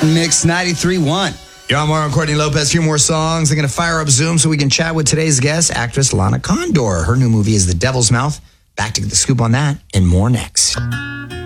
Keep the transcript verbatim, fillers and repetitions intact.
Mix ninety-three point one. You're on more on Courtney Lopez. A few more songs. They're going to fire up Zoom so we can chat with today's guest, actress Lana Condor. Her new movie is The Devil's Mouth. Back to get the scoop on that and more next.